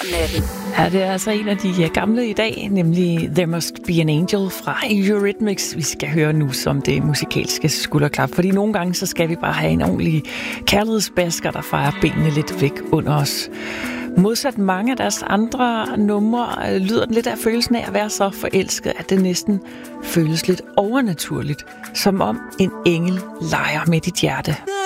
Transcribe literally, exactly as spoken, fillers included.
natten. Ja, det er altså en af de gamle i dag, nemlig There Must Be an Angel fra Eurythmics, vi skal høre nu som det musikalske skulderklap. Fordi nogle gange, så skal vi bare have en ordentlig kærlighedsbasker, der fejrer benene lidt væk under os. Modsat mange af deres andre numre, lyder den lidt af følelsen af at være så forelsket, at det næsten føles lidt overnaturligt. Som om en engel leger med dit hjerte.